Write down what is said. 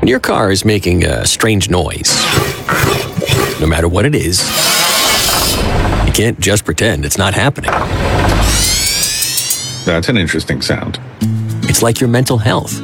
When your car is making a strange noise, no matter what it is, you can't just pretend it's not happening. That's an interesting sound. It's like your mental health.